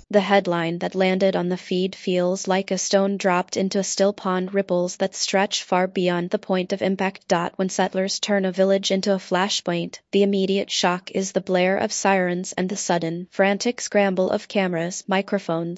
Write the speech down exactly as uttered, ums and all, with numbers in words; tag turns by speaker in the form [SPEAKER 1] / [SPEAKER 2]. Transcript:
[SPEAKER 1] The headline that landed on the feed feels like a stone dropped into a still pond, ripples that stretch far beyond the point of impact. When settlers turn a village into a flashpoint, the immediate shock is the blare of sirens and the sudden, frantic scramble of cameras, microphones,